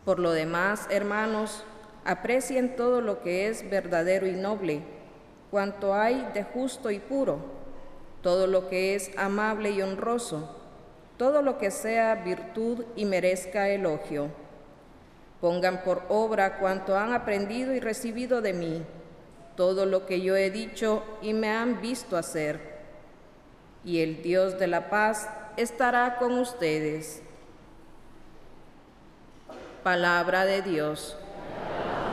Por lo demás, hermanos, aprecien todo lo que es verdadero y noble, cuanto hay de justo y puro, todo lo que es amable y honroso, todo lo que sea virtud y merezca elogio. Pongan por obra cuanto han aprendido y recibido de mí, todo lo que yo he dicho y me han visto hacer. Y el Dios de la paz estará con ustedes. Palabra de Dios.